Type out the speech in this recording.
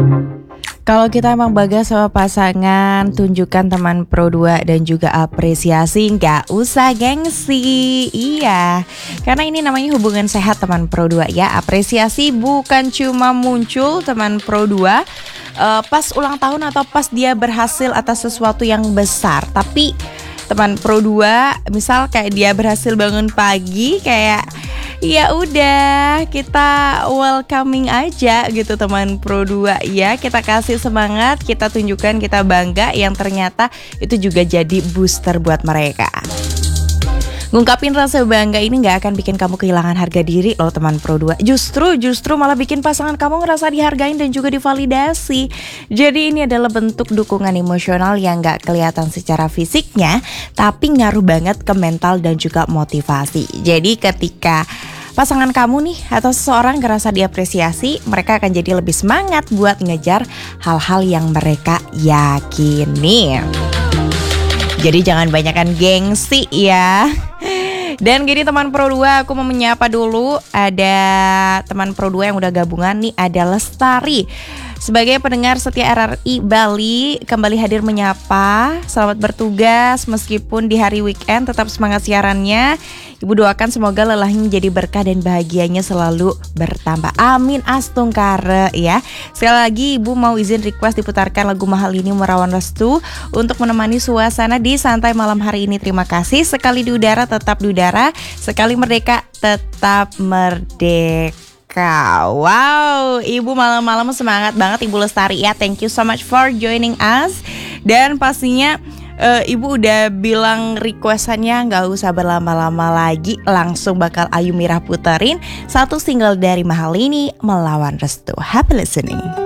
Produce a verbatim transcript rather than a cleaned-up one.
Kalau kita emang bangga sama pasangan, tunjukkan teman pro dua dan juga apresiasi, nggak usah gengsi. Iya, karena ini namanya hubungan sehat teman pro dua ya. Apresiasi bukan cuma muncul teman pro dua uh, pas ulang tahun atau pas dia berhasil atas sesuatu yang besar, tapi teman pro dua misal kayak dia berhasil bangun pagi, kayak ya udah kita welcoming aja gitu teman pro dua ya. Kita kasih semangat, kita tunjukkan kita bangga, yang ternyata itu juga jadi booster buat mereka. Ngungkapin rasa bangga ini gak akan bikin kamu kehilangan harga diri loh teman pro dua. Justru, justru malah bikin pasangan kamu ngerasa dihargain dan juga divalidasi. Jadi ini adalah bentuk dukungan emosional yang gak kelihatan secara fisiknya, tapi ngaruh banget ke mental dan juga motivasi. Jadi ketika pasangan kamu nih atau seseorang ngerasa diapresiasi, mereka akan jadi lebih semangat buat ngejar hal-hal yang mereka yakini. Jadi jangan banyakkan gengsi ya. Dan gini teman pro dua, aku mau menyapa dulu. Ada teman pro dua yang udah gabungan nih, ada Lestari. Sebagai pendengar setia R R I Bali, kembali hadir menyapa. Selamat bertugas meskipun di hari weekend, tetap semangat siarannya. Ibu doakan semoga lelahnya menjadi berkah dan bahagianya selalu bertambah. Amin astungkare ya. Sekali lagi Ibu mau izin request diputarkan lagu mahal ini Merawan Restu untuk menemani suasana di santai malam hari ini. Terima kasih. Sekali di udara tetap di udara, sekali merdeka tetap merdeka. Wow, Ibu malam-malam semangat banget Ibu Lestari ya. Thank you so much for joining us. Dan pastinya uh, Ibu udah bilang requestannya gak usah berlama-lama lagi, langsung bakal Ayu Mirah puterin satu single dari Mahal ini, Melawan Restu. Happy listening.